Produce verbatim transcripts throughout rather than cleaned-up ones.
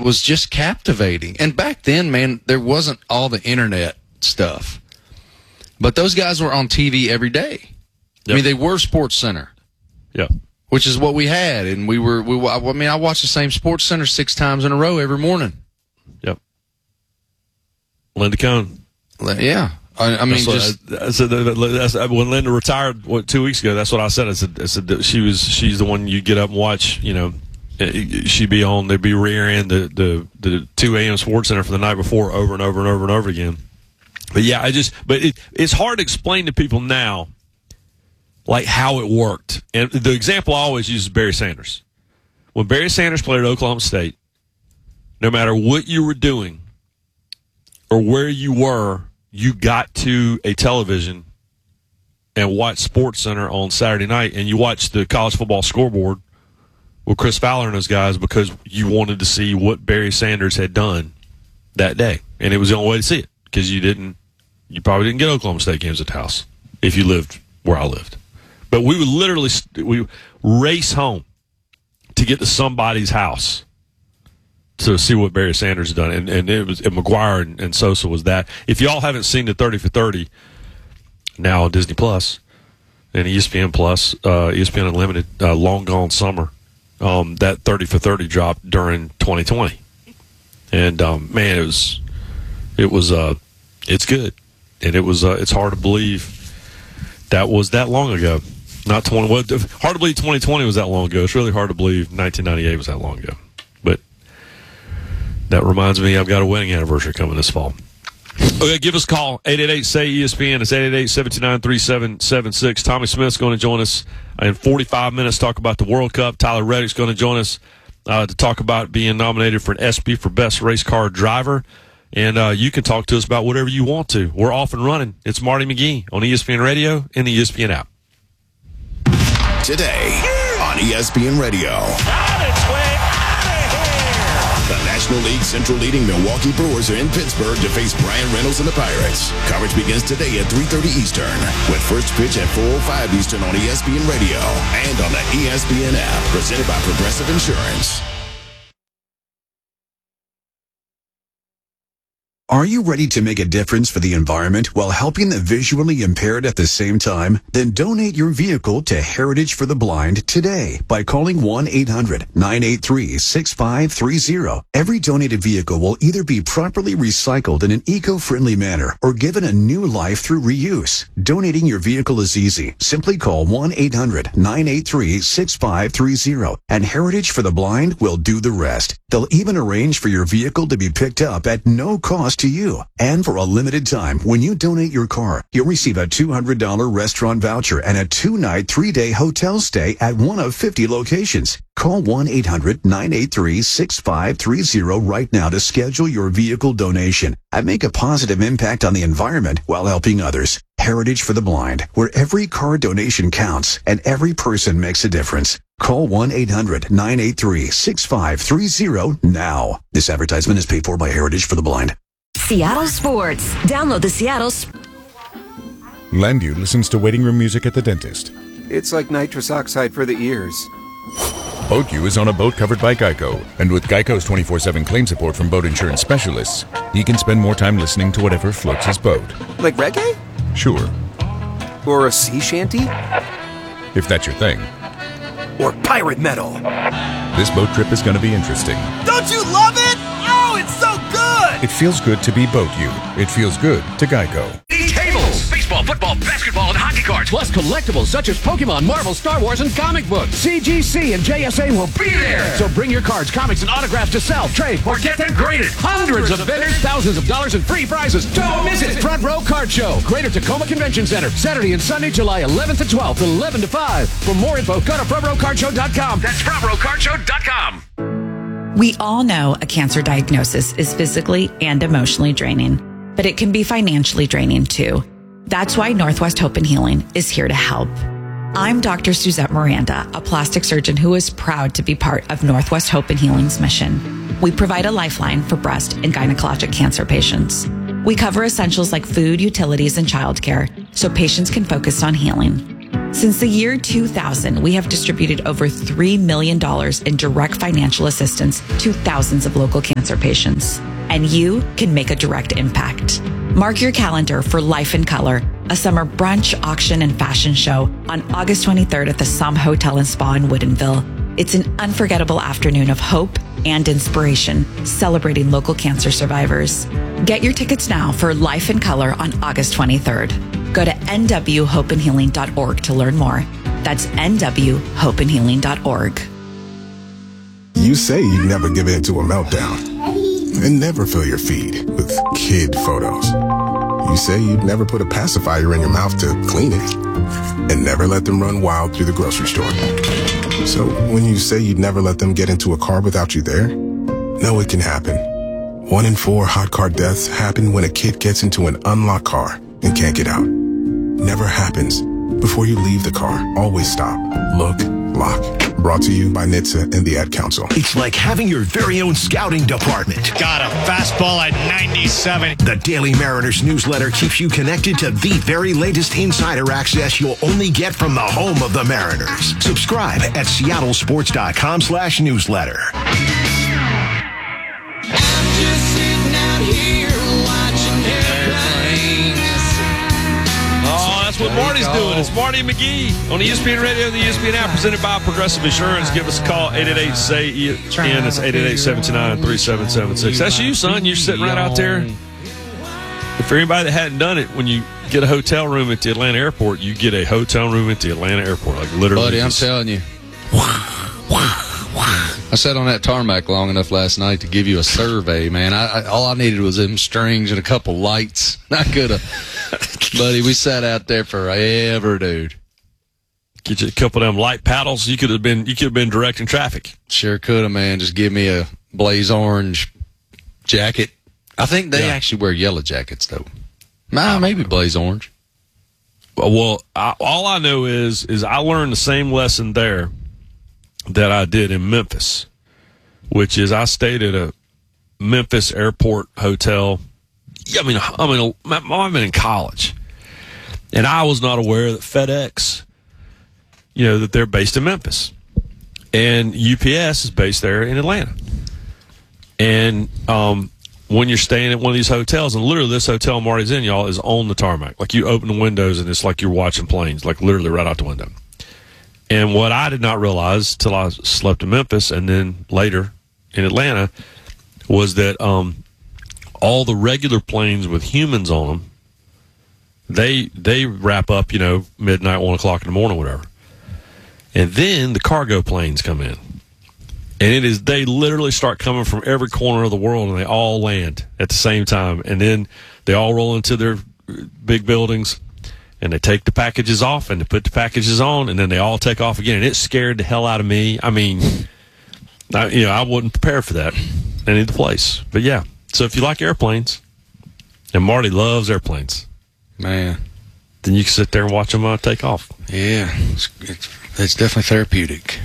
was just captivating. And back then, man, there wasn't all the internet stuff. But those guys were on T V every day. Yep. I mean, they were Sports Center. Yeah. Which is what we had. And we were, we, I mean, I watched the same Sports Center six times in a row every morning. Yep. Linda Cohn. Yeah. I, I mean, that's just. I, I said, that's, when Linda retired what, two weeks ago, that's what I said. I said, I said that she was, she's the one you get up and watch, you know. She'd be on, they'd be rear-end the, the, the two a.m. Sports Center for the night before over and over and over and over again. But, yeah, I just – but it, it's hard to explain to people now, like, how it worked. And the example I always use is Barry Sanders. When Barry Sanders played at Oklahoma State, no matter what you were doing or where you were, you got to a television and watched Sports Center on Saturday night, and you watched the college football scoreboard with Chris Fowler and those guys because you wanted to see what Barry Sanders had done that day. And it was the only way to see it because you didn't, you probably didn't get Oklahoma State games at the house if you lived where I lived. But we would literally, we race home to get to somebody's house to see what Barry Sanders had done. And, and it was, and McGuire and, and Sosa was that. If y'all haven't seen the thirty for thirty now on Disney Plus and E S P N Plus, uh, E S P N Unlimited, uh, Long Gone Summer, Um, that thirty for thirty dropped during twenty twenty, and um, man, it was, it was, uh, it's good, and it was, uh, it's hard to believe that was that long ago. Not twenty, well, hard to believe twenty twenty was that long ago. It's really hard to believe nineteen ninety-eight was that long ago. But that reminds me, I've got a wedding anniversary coming this fall. Okay, give us a call, eight eight eight, S A Y, E S P N. It's eight eight eight, seven two nine, three seven seven six. Tommy Smith's going to join us in forty-five minutes to talk about the World Cup. Tyler Reddick's going to join us uh, to talk about being nominated for an ESPY for Best Race Car Driver. And uh, you can talk to us about whatever you want to. We're off and running. It's Marty McGee on E S P N Radio and the E S P N app. Today on E S P N Radio. The National League Central leading Milwaukee Brewers are in Pittsburgh to face Brian Reynolds and the Pirates. Coverage begins today at three thirty Eastern, with first pitch at four oh five Eastern on E S P N Radio and on the E S P N app, presented by Progressive Insurance. Are you ready to make a difference for the environment while helping the visually impaired at the same time? Then donate your vehicle to Heritage for the Blind today by calling one eight hundred, nine eight three, six five three zero. Every donated vehicle will either be properly recycled in an eco-friendly manner or given a new life through reuse. Donating your vehicle is easy. Simply call one eight hundred, nine eight three, six five three zero and Heritage for the Blind will do the rest. They'll even arrange for your vehicle to be picked up at no cost to you. And for a limited time, when you donate your car, you'll receive a two hundred dollars restaurant voucher and a two-night, three-day hotel stay at one of fifty locations. Call one eight hundred, nine eight three, six five three zero right now to schedule your vehicle donation and make a positive impact on the environment while helping others. Heritage for the Blind, where every car donation counts and every person makes a difference. Call one eight hundred, nine eight three, six five three zero now. This advertisement is paid for by Heritage for the Blind. Seattle Sports. Download the Seattle Sports. Landu listens to waiting room music at the dentist. It's like nitrous oxide for the ears. BoatU is on a boat covered by Geico, and with Geico's twenty-four seven claim support from boat insurance specialists, he can spend more time listening to whatever floats his boat. Like reggae? Sure. Or a sea shanty? If that's your thing. Or pirate metal. This boat trip is going to be interesting. Don't you love it? Oh, it's so good! It feels good to be BoatU. It feels good to Geico. Tables, baseball, football, basketball, and hockey cards, plus collectibles such as Pokemon, Marvel, Star Wars, and comic books. C G C and J S A will be there. So bring your cards, comics, and autographs to sell, trade, or get them graded. Hundreds of vendors, thousands of dollars in free prizes. Don't miss it. Front Row Card Show, Greater Tacoma Convention Center, Saturday and Sunday, July eleventh and twelfth, eleven to five. For more info, go to front row card show dot com. That's front row card show dot com. We all know a cancer diagnosis is physically and emotionally draining, but it can be financially draining too. That's why Northwest Hope and Healing is here to help. I'm Doctor Suzette Miranda, a plastic surgeon who is proud to be part of Northwest Hope and Healing's mission. We provide a lifeline for breast and gynecologic cancer patients. We cover essentials like food, utilities, and childcare so patients can focus on healing. Since the year two thousand, we have distributed over three million dollars in direct financial assistance to thousands of local cancer patients. And you can make a direct impact. Mark your calendar for Life in Color, a summer brunch, auction, and fashion show on August twenty-third at the Somme Hotel and Spa in Woodinville. It's an unforgettable afternoon of hope and inspiration, celebrating local cancer survivors. Get your tickets now for Life in Color on August twenty-third. Go to N W hope and healing dot org to learn more. That's N W hope and healing dot org. You say you'd never give in to a meltdown and never fill your feed with kid photos. You say you'd never put a pacifier in your mouth to clean it and never let them run wild through the grocery store. So when you say you'd never let them get into a car without you there, know it can happen. One in four hot car deaths happen when a kid gets into an unlocked car and can't get out. Never happens. Before you leave the car, always stop, look, lock. Brought to you by N H T S A and the Ad Council. It's like having your very own scouting department. Got a fastball at ninety-seven. The Daily Mariners newsletter keeps you connected to the very latest insider access you'll only get from the home of the Mariners. Subscribe at seattle sports dot com slash newsletter. I'm just sitting out here watching airplanes. Oh, that's what Marty's doing. It's Marty McGee on E S P N Radio and the E S P N app, presented by Progressive Insurance. Give us a call, eight eight eight, S A Y, E S P N. It's eight eight eight, seven two nine, three seven seven six. That's you, son. You're sitting right out there. For anybody that hadn't done it, when you get a hotel room at the Atlanta airport, you get a hotel room at the Atlanta airport. Like literally. Buddy, I'm just, telling you. I sat on that tarmac long enough last night to give you a survey, man. I, I, all I needed was them strings and a couple lights. I could have, buddy. We sat out there forever, dude. Get you a couple of them light paddles. You could have been, you could have been directing traffic. Sure could have, man. Just give me a blaze orange jacket. I think they yeah. actually wear yellow jackets, though. Nah, maybe blaze orange. Well, I, all I know is, is I learned the same lesson there that I did in Memphis, which is I stayed at a Memphis airport hotel. I mean, I mean, I've been in college, and I was not aware that FedEx, you know, that they're based in Memphis, and U P S is based there in Atlanta. And um, when you're staying at one of these hotels, and literally this hotel Marty's in, y'all, is on the tarmac. Like you open the windows, and it's like you're watching planes, like literally right out the window. And what I did not realize till I slept in Memphis and then later in Atlanta was that um, all the regular planes with humans on them, they they wrap up, you know, midnight, one o'clock in the morning, whatever. And then the cargo planes come in. And it is they literally start coming from every corner of the world, and they all land at the same time. And then they all roll into their big buildings. And they take the packages off and they put the packages on, and then they all take off again. And it scared the hell out of me. I mean, I, you know, I wasn't prepared for that in any place. But yeah, so if you like airplanes, and Marty loves airplanes, man, then you can sit there and watch them uh, take off. Yeah, it's, it's, it's definitely therapeutic.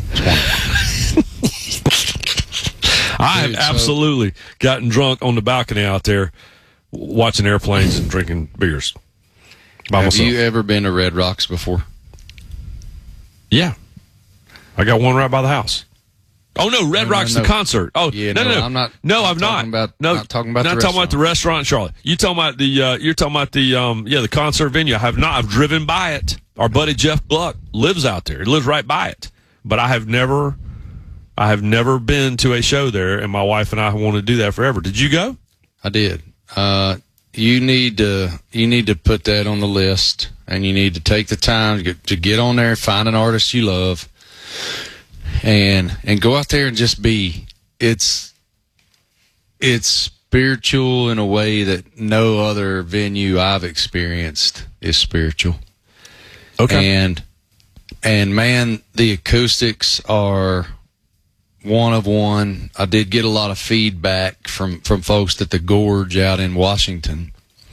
I have absolutely so, gotten drunk on the balcony out there watching airplanes and drinking beers. By Have myself. you ever been to Red Rocks before? Yeah. I got one right by the house. Oh, no, Red no, Rocks, no, no. the concert. Oh, yeah, no, no, no. I'm not. No, I'm I've not. About, no, not talking about not the talking restaurant. about the restaurant in Charlotte. You talking about the, uh, you're talking about the, um, yeah, the concert venue. I have not. I've driven by it. Our buddy Jeff Gluck lives out there. He lives right by it. But I have never, I have never been to a show there, and my wife and I want to do that forever. Did you go? I did. Uh, you need to, you need to put that on the list. And you need to take the time to get, to get on there, find an artist you love, and and go out there and just be. It's it's spiritual in a way that no other venue I've experienced is spiritual. Okay. And and man, the acoustics are one of one. I did get a lot of feedback from from folks at the Gorge out in Washington.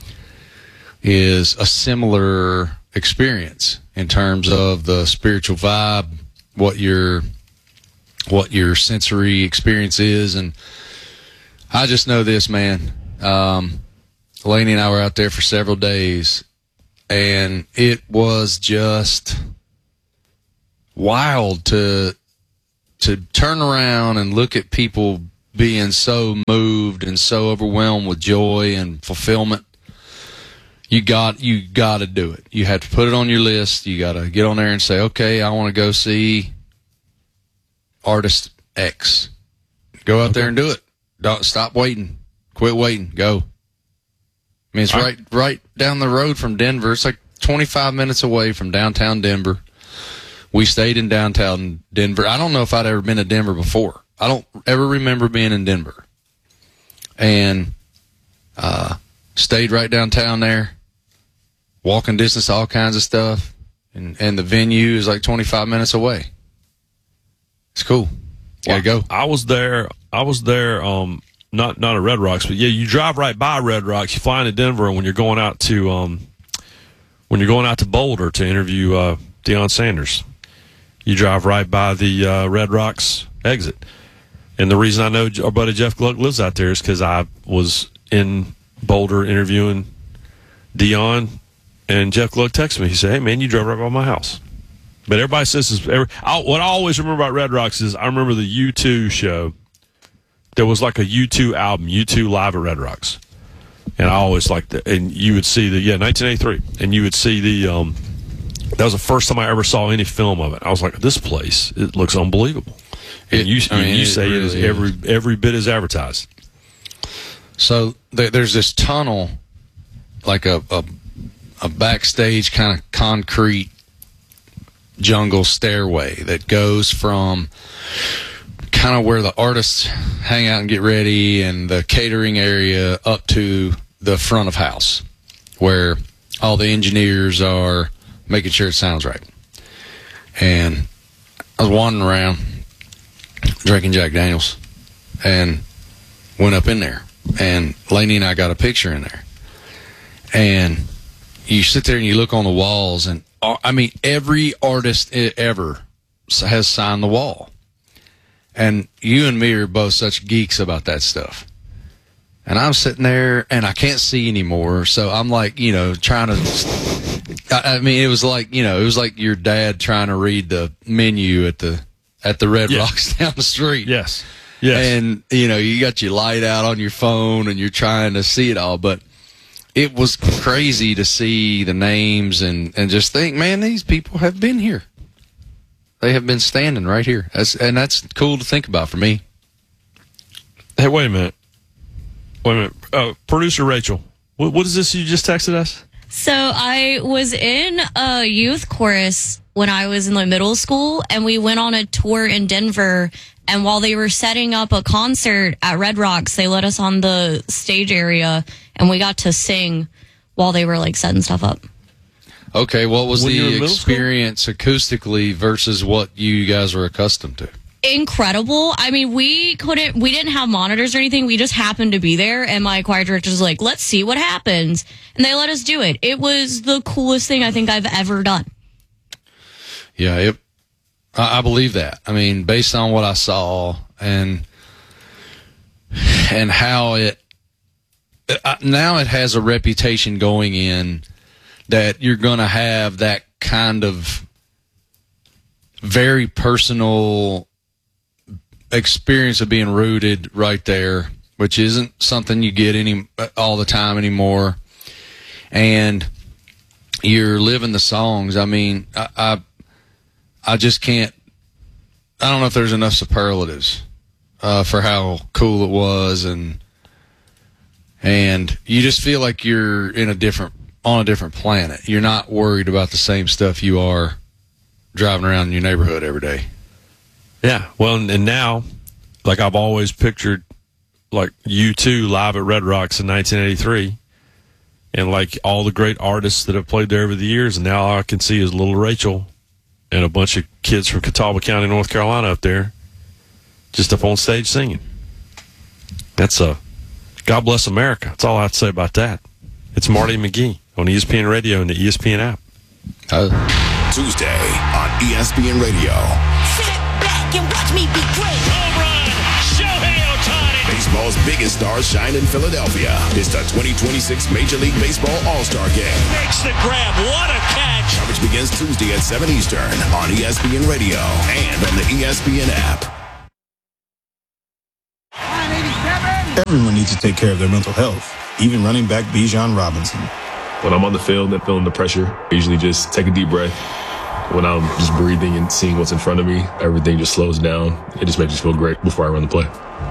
Is a similar experience in terms of the spiritual vibe, what your what your sensory experience is, and I just know this, man. Um, Lainey and I were out there for several days, and it was just wild to to turn around and look at people being so moved and so overwhelmed with joy and fulfillment. You got you got to do it. You have to put it on your list. You got to get on there and say, okay, I want to go see artist X. Go out okay. there and do it. Don't stop waiting. Quit waiting. Go. I mean, it's right, right down the road from Denver. It's like twenty-five minutes away from downtown Denver. We stayed in downtown Denver. I don't know if I'd ever been to Denver before. I don't ever remember being in Denver. And uh, stayed right downtown there. Walking distance, all kinds of stuff. And, and the venue is like twenty-five minutes away. It's cool. Gotta go. I was there. I was there. Um, not not at Red Rocks, but yeah, you drive right by Red Rocks. You fly into Denver, and when you're going out to um, when you're going out to Boulder to interview uh, Deion Sanders, you drive right by the uh, Red Rocks exit. And the reason I know our buddy Jeff Gluck lives out there is because I was in Boulder interviewing Deion, and Jeff Gluck texted me. He said, "Hey man, you drove right by my house." But everybody says this. Every, I, what I always remember about Red Rocks is I remember the U two show. There was like a U two album, U two Live at Red Rocks. And I always liked that. And you would see the, yeah, nineteen eighty-three. And you would see the, um, that was the first time I ever saw any film of it. I was like, this place, it looks unbelievable. And it, you, I mean, you it say really it is, is every every bit as advertised. So th- there's this tunnel, like a, a, a backstage kind of concrete jungle stairway that goes from kind of where the artists hang out and get ready and the catering area up to the front of house where all the engineers are making sure it sounds right. And I was wandering around drinking Jack Daniels and went up in there, and Lainey and I got a picture in there. And you sit there and you look on the walls, and I mean, every artist ever has signed the wall. And you and me are both such geeks about that stuff. And I'm sitting there, and I can't see anymore, so I'm like, you know, trying to... I, I mean, it was like, you know, it was like your dad trying to read the menu at the at the Red yeah. Rocks down the street. Yes. Yes. And, you know, you got your light out on your phone, and you're trying to see it all, but... It was crazy to see the names and, and just think, man, these people have been here. They have been standing right here. That's, and that's cool to think about for me. Hey, wait a minute. Wait a minute. Uh, Producer Rachel, what, what is this you just texted us? So I was in a youth chorus when I was in the middle school, and we went on a tour in Denver. And while they were setting up a concert at Red Rocks, they let us on the stage area, and we got to sing while they were like setting stuff up. Okay, what was When you were the in middle experience acoustically versus what you guys were accustomed to? Incredible. I mean, we couldn't, we didn't have monitors or anything. We just happened to be there, and my choir director was like, let's see what happens. And they let us do it. It was the coolest thing I think I've ever done. Yeah, it, I, I believe that. I mean, based on what I saw and and how it, Uh, now it has a reputation going in that you're going to have that kind of very personal experience of being rooted right there, which isn't something you get any all the time anymore. And you're living the songs. I mean, I, I, I just can't. I don't know if there's enough superlatives uh, for how cool it was, and. And you just feel like you're in a different, on a different planet. You're not worried about the same stuff you are driving around in your neighborhood every day. Yeah. Well, and now, like I've always pictured, like U two live at Red Rocks in nineteen eighty-three, and like all the great artists that have played there over the years, and now all I can see is little Rachel and a bunch of kids from Catawba County, North Carolina up there, just up on stage singing. That's a... God bless America. That's all I have to say about that. It's Marty McGee on E S P N Radio and the E S P N app. Uh, Tuesday on E S P N Radio. Sit back and watch me be great. Home run, Shohei Ohtani. Baseball Baseball's biggest stars shine in Philadelphia. It's the twenty twenty-six Major League Baseball All-Star Game. Makes the grab. What a catch. Coverage begins Tuesday at seven Eastern on E S P N Radio and on the E S P N app. Everyone needs to take care of their mental health, even running back Bijan Robinson. When I'm on the field and feeling the pressure, I usually just take a deep breath. When I'm just breathing and seeing what's in front of me, everything just slows down. It just makes me feel great before I run the play.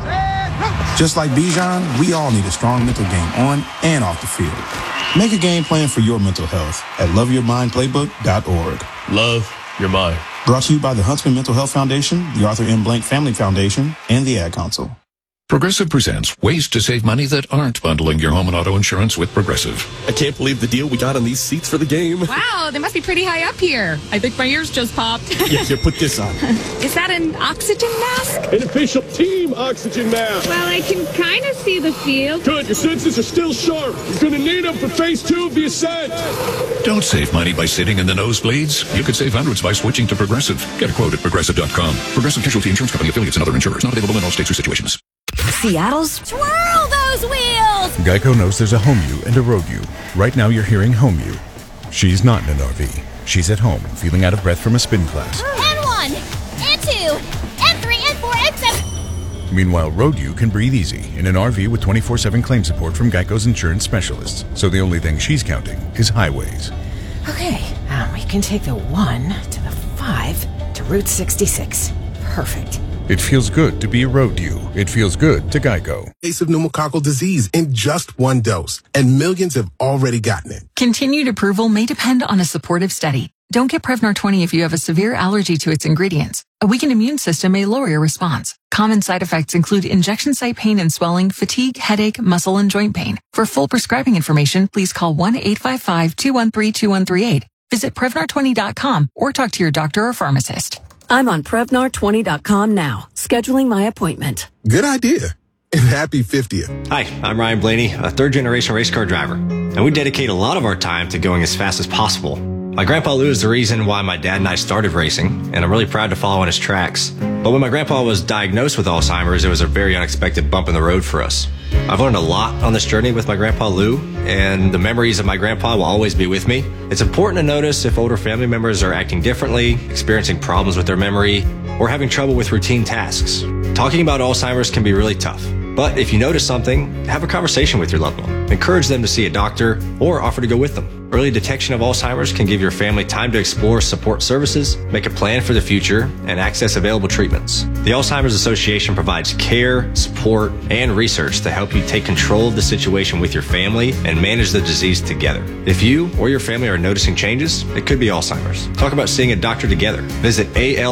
Just like Bijan, we all need a strong mental game on and off the field. Make a game plan for your mental health at love your mind playbook dot org. Love your mind. Brought to you by the Huntsman Mental Health Foundation, the Arthur M. Blank Family Foundation, and the Ad Council. Progressive presents ways to save money that aren't bundling your home and auto insurance with Progressive. I can't believe the deal we got on these seats for the game. Wow, they must be pretty high up here. I think my ears just popped. Yeah, here, put this on. Is that an oxygen mask? An official team oxygen mask. Well, I can kind of see the field. Good, your senses are still sharp. You're going to need them for phase two of the ascent. Don't save money by sitting in the nosebleeds. You could save hundreds by switching to Progressive. Get a quote at progressive dot com. Progressive Casualty Insurance Company, affiliates, and other insurers. Not available in all states or situations. Seattle's Twirl those wheels! Geico knows there's a home you and a road you. Right now you're hearing home you. She's not in an R V. She's at home, feeling out of breath from a spin class. And one, and two, and three, and four, and seven. Meanwhile, road you can breathe easy in an R V with twenty-four seven claim support from Geico's insurance specialists. So the only thing she's counting is highways. Okay, um, we can take the one to the five to Route sixty-six. Perfect. It feels good to be a road you. It feels good to Geico. Case of pneumococcal disease in just one dose, and millions have already gotten it. Continued approval may depend on a supportive study. Don't get Prevnar twenty if you have a severe allergy to its ingredients. A weakened immune system may lower your response. Common side effects include injection site pain and swelling, fatigue, headache, muscle, and joint pain. For full prescribing information, please call one eight five five, two one three, two one three eight. Visit Prevnar twenty dot com or talk to your doctor or pharmacist. I'm on Prevnar twenty dot com now, scheduling my appointment. Good idea. And happy fiftieth. Hi, I'm Ryan Blaney, a third-generation race car driver, and we dedicate a lot of our time to going as fast as possible. My grandpa Lou is the reason why my dad and I started racing, and I'm really proud to follow in his tracks. But when my grandpa was diagnosed with Alzheimer's, it was a very unexpected bump in the road for us. I've learned a lot on this journey with my grandpa Lou, and the memories of my grandpa will always be with me. It's important to notice if older family members are acting differently, experiencing problems with their memory, or having trouble with routine tasks. Talking about Alzheimer's can be really tough. But if you notice something, have a conversation with your loved one. Encourage them to see a doctor or offer to go with them. Early detection of Alzheimer's can give your family time to explore support services, make a plan for the future, and access available treatments. The Alzheimer's Association provides care, support, and research to help you take control of the situation with your family and manage the disease together. If you or your family are noticing changes, it could be Alzheimer's. Talk about seeing a doctor together. Visit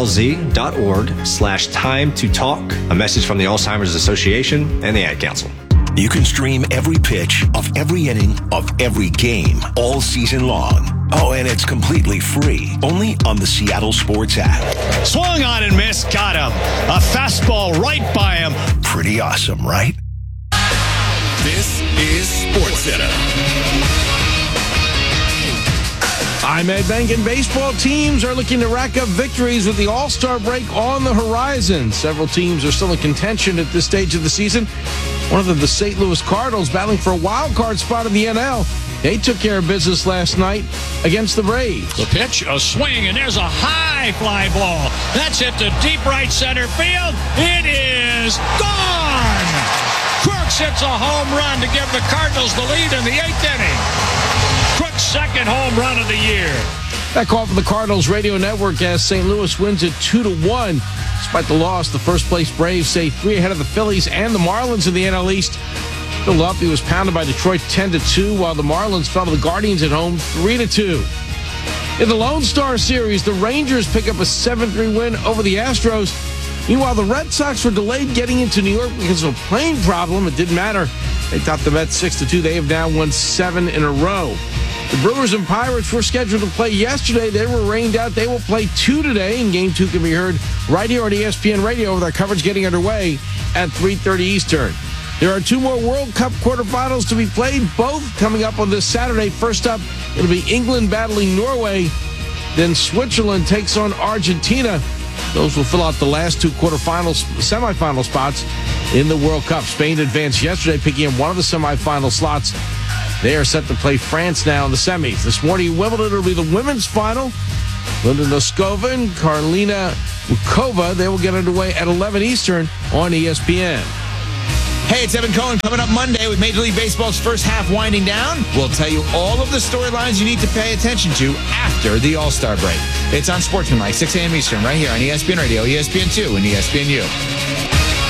alz.org slash time to talk. A message from the Alzheimer's Association and the Ad Council. You can stream every pitch of every inning of every game all season long. Oh, and it's completely free. Only on the Seattle Sports app. Swung on and missed. Got him. A fastball right by him. Pretty awesome, right? This is SportsCenter. I'm Ed Bankin. Baseball teams are looking to rack up victories with the All-Star break on the horizon. Several teams are still in contention at this stage of the season. One of them, the Saint Louis Cardinals, battling for a wild card spot in the N L. They took care of business last night against the Braves. The pitch, a swing, and there's a high fly ball. That's hit to deep right center field. It is gone! Crooks hits a home run to give the Cardinals the lead in the eighth inning. Crooks' second home run of the year. That call from the Cardinals radio network as Saint Louis wins it two to one. Despite the loss, the first-place Braves stay three ahead of the Phillies and the Marlins in the N L East. Philadelphia was pounded by Detroit ten to two, while the Marlins fell to the Guardians at home three to two. In the Lone Star Series, the Rangers pick up a seven three win over the Astros. Meanwhile, the Red Sox were delayed getting into New York because of a plane problem. It didn't matter. They topped the Mets six to two. They have now won seven in a row. The Brewers and Pirates were scheduled to play yesterday. They were rained out. They will play two today, and Game two can be heard right here on E S P N Radio with our coverage getting underway at three thirty Eastern. There are two more World Cup quarterfinals to be played, both coming up on this Saturday. First up, it'll be England battling Norway. Then Switzerland takes on Argentina. Those will fill out the last two quarterfinals, semifinal spots in the World Cup. Spain advanced yesterday, picking up one of the semifinal slots. They are set to play France now in the semis. This morning, Wimbledon will be the women's final. Linda Noskova and Karolina Muchova, they will get underway at eleven Eastern on E S P N. Hey, it's Evan Cohen coming up Monday with Major League Baseball's first half winding down. We'll tell you all of the storylines you need to pay attention to after the All-Star break. It's on Sportsmanlike, six a.m. Eastern, right here on E S P N Radio, E S P N two, and E S P N U.